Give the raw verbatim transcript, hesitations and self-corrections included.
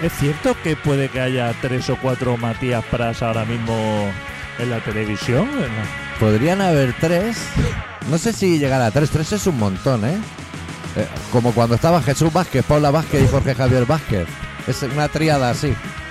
¿Es cierto que puede que haya tres o cuatro Matías Prats ahora mismo en la televisión? En la- Podrían haber tres. No sé si llegar a tres. Tres es un montón, ¿eh? Eh, como cuando estaba Jesús Vázquez, Paula Vázquez y Jorge Javier Vázquez. Es una tríada así.